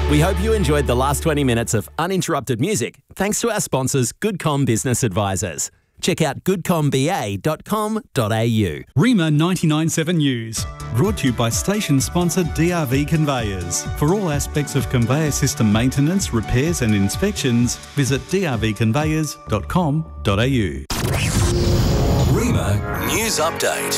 We hope you enjoyed the last 20 minutes of uninterrupted music thanks to our sponsors, GoodCom Business Advisors. Check out goodcomba.com.au. Rima 99.7 News, brought to you by station sponsor DRV Conveyors. For all aspects of conveyor system maintenance, repairs and inspections, visit drvconveyors.com.au. Rima News Update.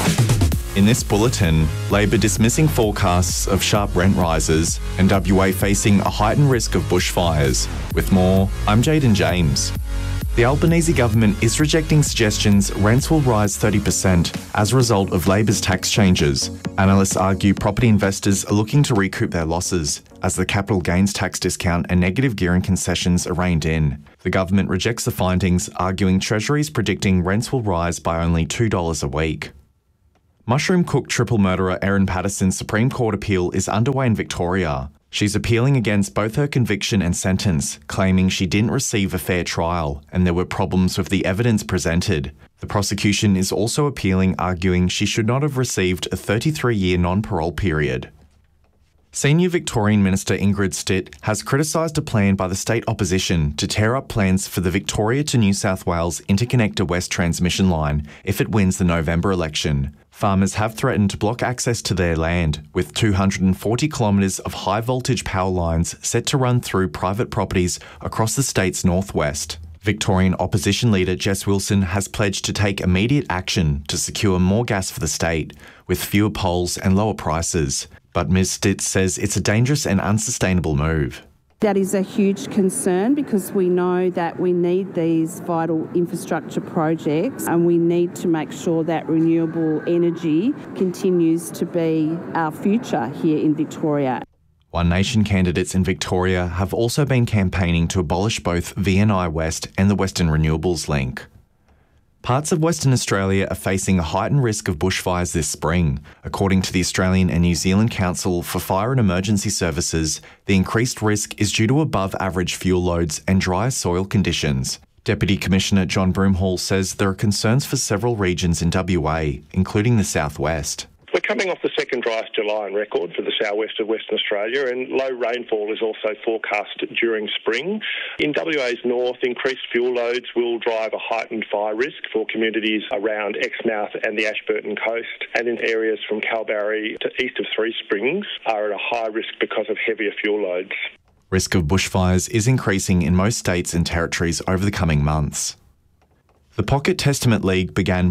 In this bulletin, Labor dismissing forecasts of sharp rent rises and WA facing a heightened risk of bushfires. With more, I'm Jaden James. The Albanese government is rejecting suggestions rents will rise 30% as a result of Labor's tax changes. Analysts argue property investors are looking to recoup their losses as the capital gains tax discount and negative gearing concessions are reined in. The government rejects the findings, arguing Treasury's predicting rents will rise by only $2 a week. Mushroom Cook triple murderer Erin Patterson's Supreme Court appeal is underway in Victoria. She's appealing against both her conviction and sentence, claiming she didn't receive a fair trial and there were problems with the evidence presented. The prosecution is also appealing, arguing she should not have received a 33-year non-parole period. Senior Victorian Minister Ingrid Stitt has criticised a plan by the state opposition to tear up plans for the Victoria to New South Wales Interconnector West transmission line if it wins the November election. Farmers have threatened to block access to their land, with 240 kilometres of high-voltage power lines set to run through private properties across the state's northwest. Victorian opposition leader Jess Wilson has pledged to take immediate action to secure more gas for the state, with fewer poles and lower prices. But Ms Stitt says it's a dangerous and unsustainable move. That is a huge concern because we know that we need these vital infrastructure projects and we need to make sure that renewable energy continues to be our future here in Victoria. One Nation candidates in Victoria have also been campaigning to abolish both VNI West and the Western Renewables Link. Parts of Western Australia are facing a heightened risk of bushfires this spring. According to the Australian and New Zealand Council for Fire and Emergency Services, the increased risk is due to above-average fuel loads and drier soil conditions. Deputy Commissioner John Broomhall says there are concerns for several regions in WA, including the southwest. We're coming off the second driest July on record for the southwest of Western Australia, and low rainfall is also forecast during spring. In WA's north, increased fuel loads will drive a heightened fire risk for communities around Exmouth and the Ashburton coast, and in areas from Kalbarri to east of Three Springs are at a high risk because of heavier fuel loads. Risk of bushfires is increasing in most states and territories over the coming months. The Pocket Testament League began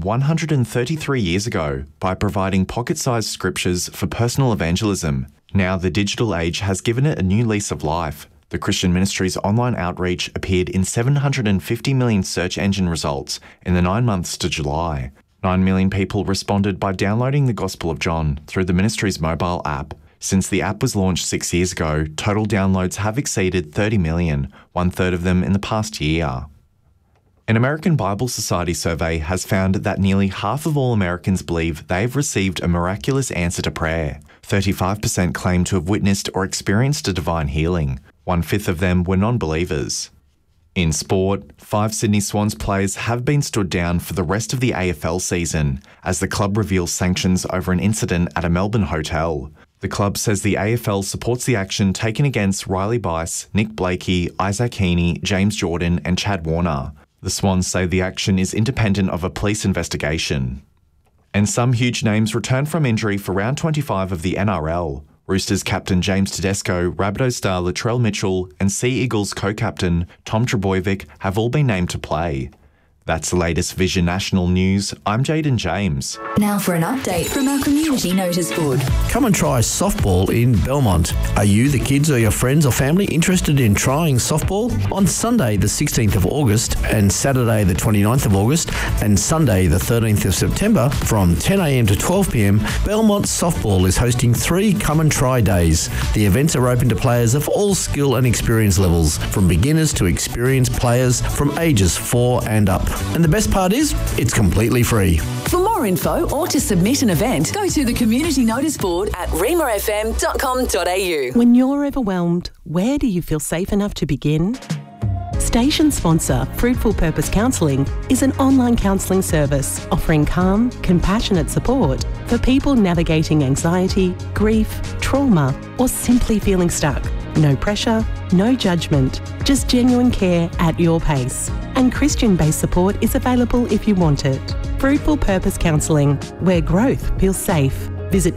133 years ago by providing pocket-sized scriptures for personal evangelism. Now the digital age has given it a new lease of life. The Christian Ministry's online outreach appeared in 750 million search engine results in the 9 months to July. 9 million people responded by downloading the Gospel of John through the ministry's mobile app. Since the app was launched 6 years ago, total downloads have exceeded 30 million, one-third of them in the past year. An American Bible Society survey has found that nearly half of all Americans believe they've received a miraculous answer to prayer. 35% claim to have witnessed or experienced a divine healing. 1/5 of them were non-believers. In sport, 5 Sydney Swans players have been stood down for the rest of the AFL season as the club reveals sanctions over an incident at a Melbourne hotel. The club says the AFL supports the action taken against Riley Bice, Nick Blakey, Isaac Heaney, James Jordan and Chad Warner. The Swans say the action is independent of a police investigation. And some huge names return from injury for round 25 of the NRL. Roosters captain James Tedesco, Rabbitohs star Latrell Mitchell and Sea Eagles co-captain Tom Trbojevic have all been named to play. That's the latest Vision National News. I'm Jaden James. Now for an update from our community notice board. Come and try softball in Belmont. Are you, the kids or your friends or family interested in trying softball? On Sunday the 16th of August and Saturday the 29th of August and Sunday the 13th of September from 10 a.m. to 12 p.m, Belmont Softball is hosting 3 Come and Try days. The events are open to players of all skill and experience levels, from beginners to experienced players from ages 4 and up. And the best part is, it's completely free. For more info or to submit an event, go to the community notice board at rimafm.com.au. When you're overwhelmed, where do you feel safe enough to begin? Station sponsor Fruitful Purpose Counselling is an online counselling service offering calm, compassionate support for people navigating anxiety, grief, trauma, or simply feeling stuck. No pressure, no judgment, just genuine care at your pace. And Christian-based support is available if you want it. Fruitful Purpose Counselling, where growth feels safe. Visit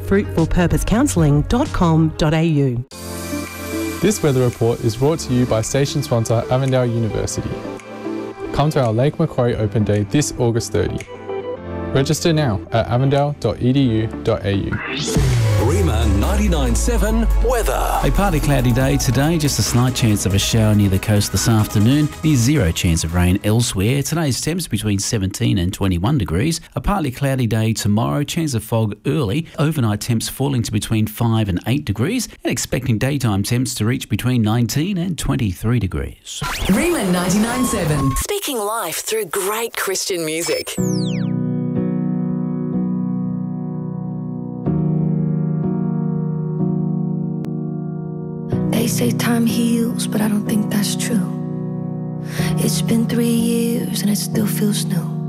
fruitfulpurposecounselling.com.au. This weather report is brought to you by station sponsor Avondale University. Come to our Lake Macquarie Open Day this August 30. Register now at avondale.edu.au. Rima 99.7 weather. A partly cloudy day today, just a slight chance of a shower near the coast this afternoon. Near zero chance of rain elsewhere. Today's temps between 17 and 21 degrees. A partly cloudy day tomorrow, chance of fog early. Overnight temps falling to between 5 and 8 degrees. And expecting daytime temps to reach between 19 and 23 degrees. Rima 99.7. Speaking life through great Christian music. They say time heals, but I don't think that's true. It's been 3 years and it still feels new.